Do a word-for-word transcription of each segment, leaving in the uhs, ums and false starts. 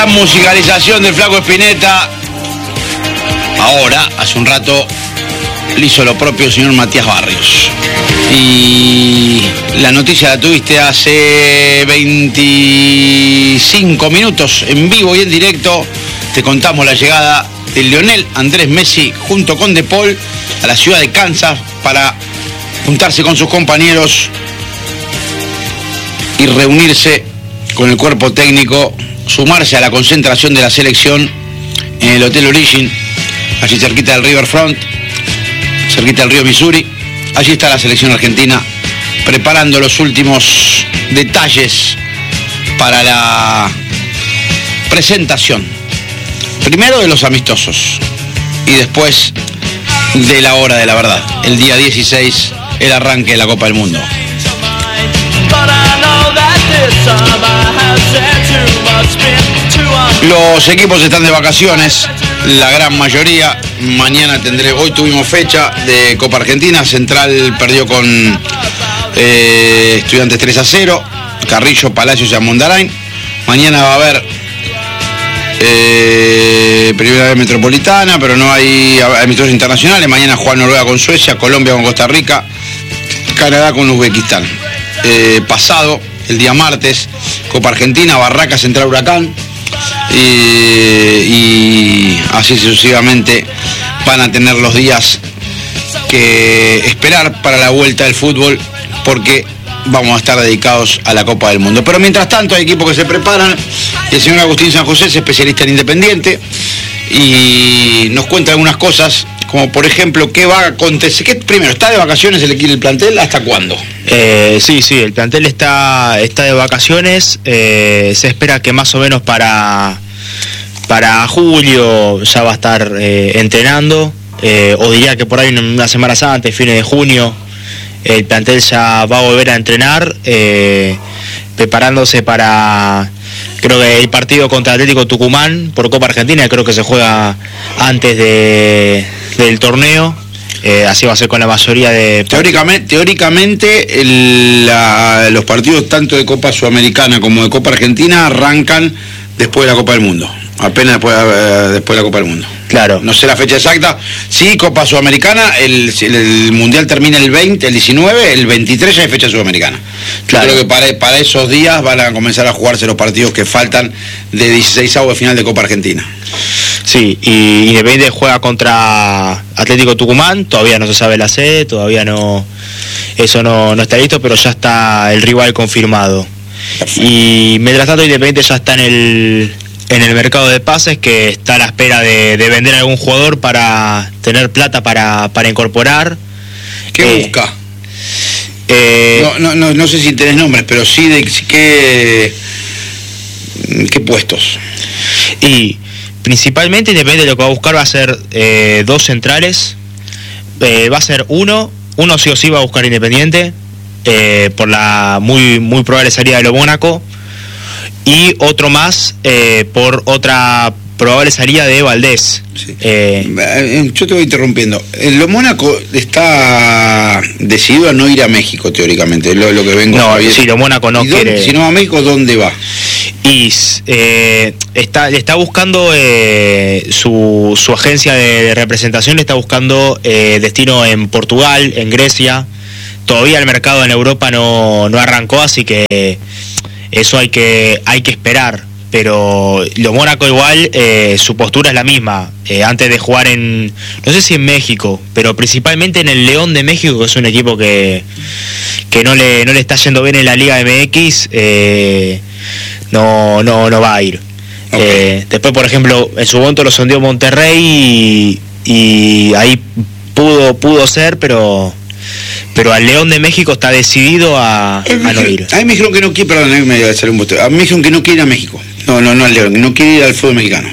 gran musicalización del Flaco Spinetta. Ahora, hace un rato, le hizo lo propio el señor Matías Barrios. Y la noticia la tuviste hace veinticinco minutos, en vivo y en directo. Te contamos la llegada de Lionel Andrés Messi junto con De Paul a la ciudad de Kansas para juntarse con sus compañeros y reunirse con el cuerpo técnico, sumarse a la concentración de la selección en el Hotel Origin, allí cerquita del Riverfront, cerquita del río Missouri. Allí está la selección argentina preparando los últimos detalles para la presentación, primero de los amistosos y después de la hora de la verdad, el día dieciséis, el arranque de la Copa del Mundo. Los equipos están de vacaciones, la gran mayoría. Mañana tendré, hoy tuvimos fecha de Copa Argentina. Central perdió con eh, Estudiantes tres a cero, Carrillo, Palacios y Amondarain. Mañana va a haber eh, Primera vez Metropolitana, pero no hay amistosos internacionales. Mañana juega Noruega con Suecia, Colombia con Costa Rica, Canadá con Uzbekistán. Eh, pasado, el día martes, Copa Argentina, Barraca, Central, Huracán, y, y así sucesivamente van a tener los días que esperar para la vuelta del fútbol, porque vamos a estar dedicados a la Copa del Mundo. Pero mientras tanto hay equipos que se preparan. El señor Agustín San José es especialista en Independiente y nos cuenta algunas cosas, como por ejemplo, ¿qué va a acontecer? ¿Qué, primero, ¿está de vacaciones el equipo, el plantel? ¿Hasta cuándo? Eh, sí, sí, el plantel está, está de vacaciones. Eh, se espera que más o menos para, para julio ya va a estar eh, entrenando. Eh, o diría que por ahí unas semanas antes, fines de junio, el plantel ya va a volver a entrenar, eh, preparándose para, creo que el partido contra Atlético Tucumán por Copa Argentina, creo que se juega antes de, del torneo. Eh, así va a ser con la mayoría de... Teóricamente, teóricamente el, la, los partidos tanto de Copa Sudamericana como de Copa Argentina arrancan después de la Copa del Mundo, apenas después, eh, después de la Copa del Mundo. Claro. No sé la fecha exacta. Sí, Copa Sudamericana, el, el, el Mundial termina el veinte, el diecinueve, el veintitrés ya hay fecha sudamericana. Claro. Yo creo que para, para esos días van a comenzar a jugarse los partidos que faltan de dieciseisavo de final de Copa Argentina. Sí, y Independiente juega contra Atlético Tucumán, todavía no se sabe la sede, todavía no, eso no, no está listo, pero ya está el rival confirmado. Perfecto. Y mientras tanto Independiente ya está en el... en el mercado de pases, que está a la espera de, de vender a algún jugador para tener plata para, para incorporar. ¿Qué eh, busca? Eh, no, no, no, no sé si tenés nombres, pero sí de qué, qué puestos. Y principalmente Independiente lo que va a buscar va a ser eh, dos centrales. Eh, va a ser uno, uno sí o sí va a buscar Independiente, eh, por la muy, muy probable salida de lo Mónaco. Y otro más eh, por otra probable salida de Valdés. Sí. Eh, Yo te voy interrumpiendo. Lo Mónaco está decidido a no ir a México, teóricamente, lo, lo que vengo No, sabiendo. sí, lo Mónaco no quiere. Si no va a México, ¿dónde va? Y eh, está, le está buscando eh, su, su agencia de representación, le está buscando eh, destino en Portugal, en Grecia. Todavía el mercado en Europa no, no arrancó, así que eso hay que hay que esperar, pero lo Mónaco igual, eh, su postura es la misma. Eh, antes de jugar en, no sé si en México, pero principalmente en el León de México, que es un equipo que, que no le no le está yendo bien en la Liga M X, eh, no, no, no va a ir. Okay. Eh, después, por ejemplo, en su momento lo sondeó Monterrey y, y ahí pudo, pudo ser, pero... pero al León de México está decidido a, a no ir. A mí me dijeron que no quiere, perdón, me voy a hacer un boteo. A mí me dijeron que no quiere ir a México. No, no, no al León, no quiere ir al fútbol mexicano.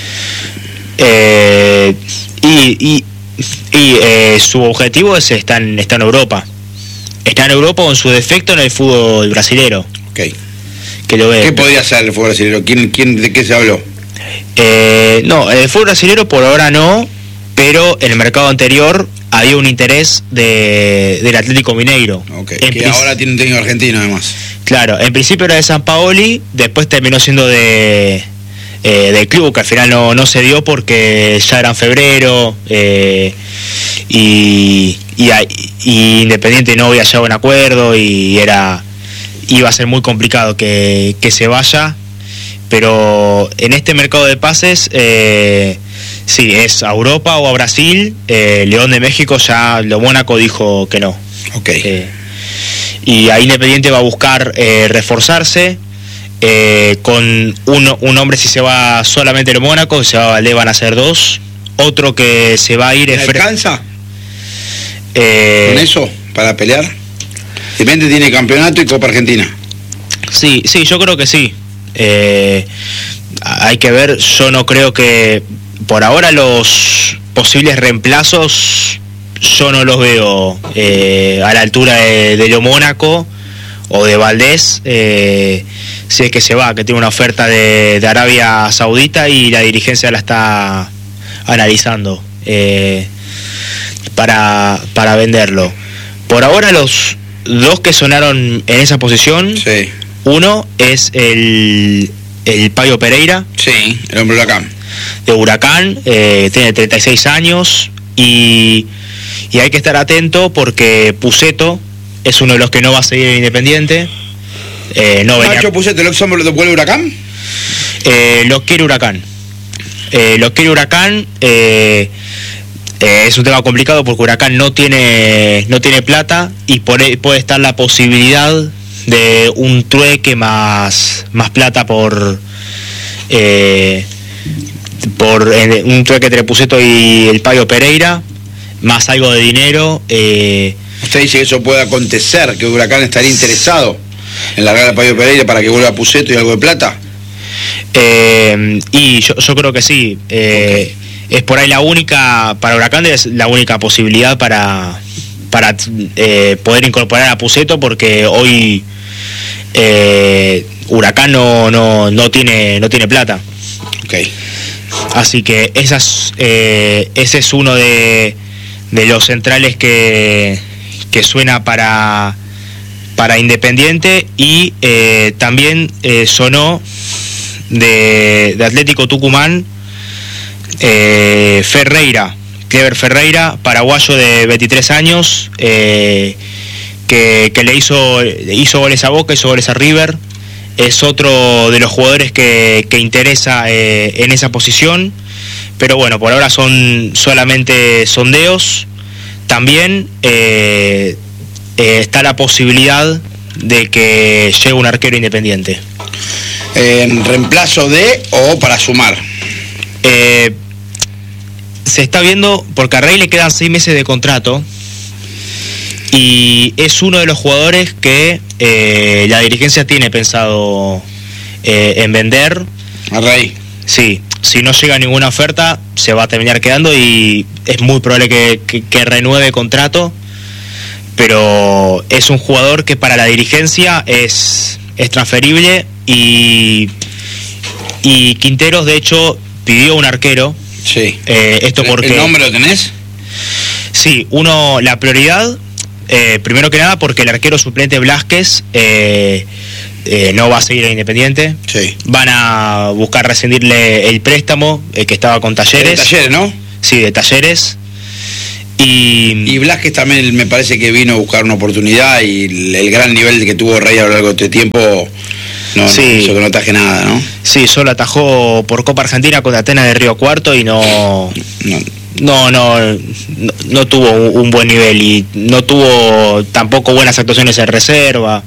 Eh, y y, y eh, su objetivo es está en, está en Europa. Está en Europa con su defecto en el fútbol brasilero. Ok. Que lo ve. ¿Qué podría ser el fútbol brasilero? ¿Quién, quién, ¿De qué se habló? Eh, no, el fútbol brasilero por ahora no, pero en el mercado anterior había un interés de, del Atlético Mineiro. Okay, que princip- ahora tiene un técnico argentino además. Claro, en principio era de Sampaoli, después terminó siendo de eh, del club, que al final no, no se dio porque ya era en febrero, eh, y, y, y Independiente no había llegado a un acuerdo y era iba a ser muy complicado que, que se vaya, pero en este mercado de pases eh, sí, es a Europa o a Brasil. eh, León de México ya lo Mónaco dijo que no. Okay. Eh, y ahí Independiente va a buscar eh, reforzarse eh, con uno, un hombre si se va solamente el Mónaco, si se va a Valdés van a ser dos. Otro que se va a ir es ¿Le alcanza eh, con eso para pelear? Independiente tiene campeonato y Copa Argentina. Sí, sí, yo creo que sí. Eh, hay que ver, yo no creo que por ahora los posibles reemplazos yo no los veo eh, a la altura de, de lo Mónaco o de Valdés, eh, si es que se va, que tiene una oferta de, de Arabia Saudita y la dirigencia la está analizando eh, para, para venderlo. Por ahora los dos que sonaron en esa posición, sí. Uno es el, el Payo Pereira. Sí, el hombre Huracán. De Huracán, eh, tiene treinta y seis años y, y hay que estar atento porque Pusetto es uno de los que no va a seguir en Independiente. Eh, no venía... ¿Nacho Pusetto, el ex hombre lo vuelve Huracán? Eh, lo quiere Huracán. Eh, lo quiere Huracán. Eh, eh, es un tema complicado porque Huracán no tiene, no tiene plata y por ahí puede estar la posibilidad de un trueque más, más plata por... Eh, por eh, un trueque entre Pusetto y el Payo Pereira, más algo de dinero. Eh, ¿Usted dice que eso puede acontecer, que Huracán estaría interesado en largar a Payo Pereira para que vuelva a Pusetto y algo de plata? Eh, y yo, yo creo que sí. Eh, okay. Es por ahí la única, para Huracán es la única posibilidad para, para eh, poder incorporar a Pusetto, porque hoy eh, Huracán no, no, no, tiene, no tiene plata. Okay. Así que esas, eh, ese es uno de, de los centrales que, que suena para, para Independiente. Y eh, también eh, sonó de, de Atlético Tucumán eh, Ferreira, Clever Ferreira, paraguayo de veintitrés años, eh, que, que le hizo, hizo goles a Boca, hizo goles a River. Es otro de los jugadores que, que interesa eh, en esa posición, pero bueno, por ahora son solamente sondeos. También eh, eh, está la posibilidad de que llegue un arquero Independiente. ¿En reemplazo de o para sumar? Eh, se está viendo, porque a Rey le quedan seis meses de contrato, y es uno de los jugadores que eh, la dirigencia tiene pensado eh, en vender. A Rey. Sí, si no llega ninguna oferta se va a terminar quedando y es muy probable que, que, que renueve contrato, pero es un jugador que para la dirigencia es, es transferible y, y Quinteros de hecho pidió un arquero. Sí. Eh, esto porque... ¿El nombre lo tenés? Sí, uno, la prioridad... Eh, primero que nada porque el arquero suplente Blázquez eh, eh, no va a seguir en Independiente. Sí. Van a buscar rescindirle el préstamo eh, que estaba con Talleres. De Talleres, ¿no? Sí, de Talleres. Y, y Blázquez también me parece que vino a buscar una oportunidad y el, el gran nivel que tuvo Rey a lo largo de este tiempo no, sí, no hizo que no ataje nada, ¿no? Sí, solo atajó por Copa Argentina contra Atenas de Río Cuarto y no... no. No, no, no, no tuvo un, un buen nivel y no tuvo tampoco buenas actuaciones en reserva.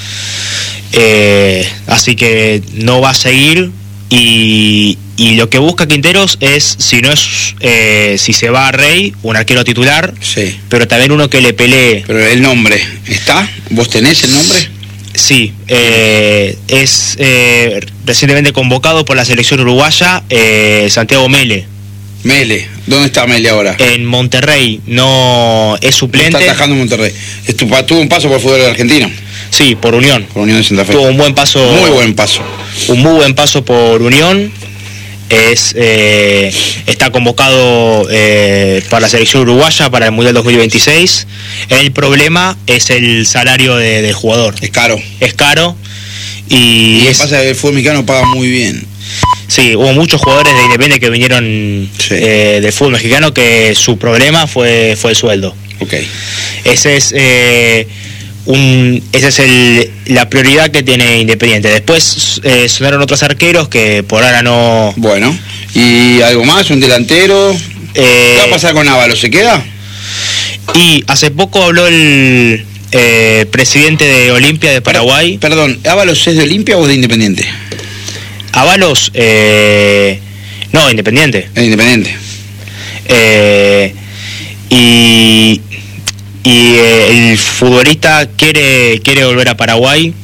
Eh, así que no va a seguir y, y lo que busca Quinteros es, si no es, eh, si se va a Rey, un arquero titular, sí, pero también uno que le pelee. Pero el nombre, ¿está? ¿Vos tenés el nombre? Sí, eh, es eh, recientemente convocado por la selección uruguaya, eh, Santiago Mele. Mele, ¿dónde está Mele ahora? En Monterrey, no es suplente. Está atajando en Monterrey. Tuvo un paso por el fútbol argentino. Sí, por Unión. Por Unión de Santa Fe. Tuvo un buen paso. Muy buen paso. Un muy buen paso por Unión. Es eh, está convocado eh, para la selección uruguaya para el Mundial dos mil veintiséis. El problema es el salario de, del jugador. Es caro. Es caro. Y, y es, pasa que el fútbol mexicano paga muy bien. Sí, hubo muchos jugadores de Independiente que vinieron sí. eh, del fútbol mexicano que su problema fue, fue el sueldo. Okay. Ese es eh, un, esa es el, la prioridad que tiene Independiente. Después eh, sonaron otros arqueros que por ahora no... Bueno, ¿y algo más? ¿Un delantero? Eh, ¿Qué va a pasar con Ábalos? ¿Se queda? Y hace poco habló el eh, presidente de Olimpia de Paraguay. Perdón, ¿Ábalos es de Olimpia o de Independiente? Ábalos, eh, no, Independiente. Es Independiente. Eh, y y eh, el futbolista quiere quiere volver a Paraguay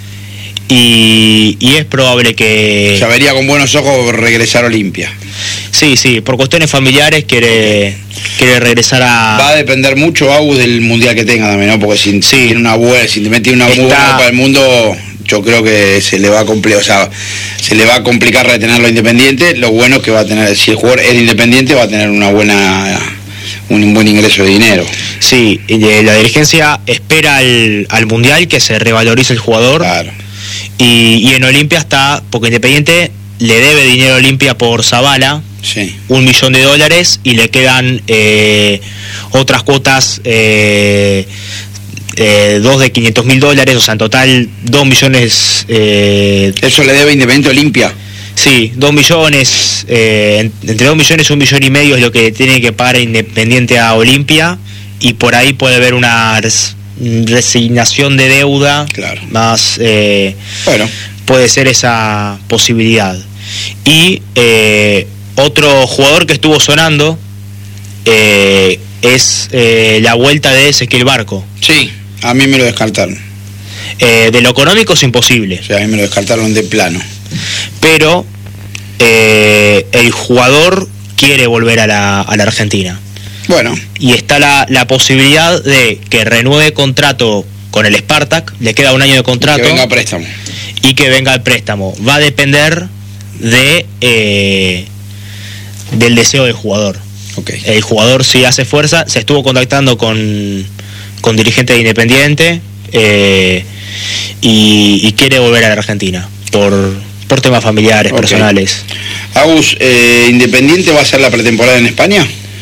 y, y es probable que... Ya vería con buenos ojos regresar a Olimpia. Sí, sí, por cuestiones familiares quiere, quiere regresar a... Va a depender mucho, Agus, del mundial que tenga también, ¿no? Porque si sí. tiene una buena, si te tiene una Está... muy buena para el mundo, yo creo que se le va a complicar, o sea, se le va a complicar retenerlo Independiente. Lo bueno es que va a tener, si el jugador es Independiente, va a tener una buena, un buen ingreso de dinero. Sí, la dirigencia espera al, al mundial que se revalorice el jugador. Claro. Y, y en Olimpia está, porque Independiente le debe dinero a Olimpia por Zavala, sí. un millón de dólares, y le quedan eh, otras cuotas, eh, eh, dos de quinientos mil dólares, o sea, en total dos millones. Eh, ¿Eso le debe Independiente a Olimpia? Sí, dos millones, eh, entre dos millones y un millón y medio es lo que tiene que pagar Independiente a Olimpia, y por ahí puede haber una res, resignación de deuda, claro. más, eh, bueno, puede ser esa posibilidad. Y eh, otro jugador que estuvo sonando eh, es eh, la vuelta de Ezequiel Barco. Sí, a mí me lo descartaron. Eh, de lo económico es imposible. O sea, a mí me lo descartaron de plano. Pero eh, el jugador quiere volver a la, a la Argentina. Bueno. Y está la, la posibilidad de que renueve contrato con el Spartak, le queda un año de contrato. Que venga a préstamo. Y que venga el préstamo. Va a depender de eh, del deseo del jugador. Okay. El jugador, si hace fuerza, se estuvo contactando con, con dirigentes de Independiente eh, y, y quiere volver a la Argentina por, por temas familiares, okay. personales. Agus, eh, ¿Independiente va a hacer la pretemporada en España?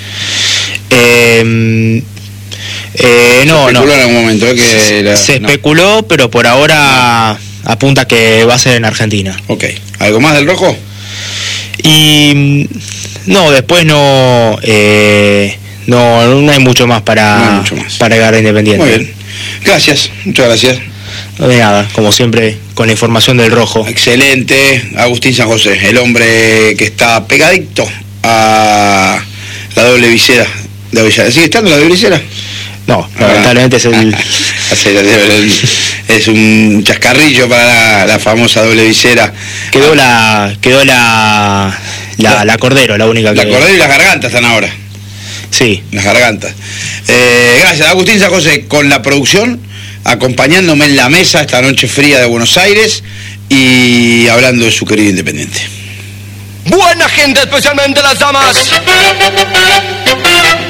Eh, eh, no, se especuló no. en algún momento, ¿eh? que se, la, se no. especuló, pero por ahora no. apunta que va a ser en Argentina. Ok. ¿Algo más del Rojo? Y no, después no, eh, no, no hay mucho más para, no hay mucho más. para llegar a Independiente. Muy bien. Gracias, muchas gracias. No de nada, como siempre, con la información del Rojo. Excelente, Agustín San José, el hombre que está pegadito a la doble visera de Avellaneda. ¿Sigue estando la doble visera? No, lamentablemente ah. es el... es un chascarrillo para la, la famosa doble visera. Quedó la quedó la la, la Cordero, la única que... La Cordero y las gargantas están ahora. Sí. Las gargantas. Eh, gracias, Agustín San José, con la producción, acompañándome en la mesa esta noche fría de Buenos Aires y hablando de su querido Independiente. Buena gente, especialmente las damas.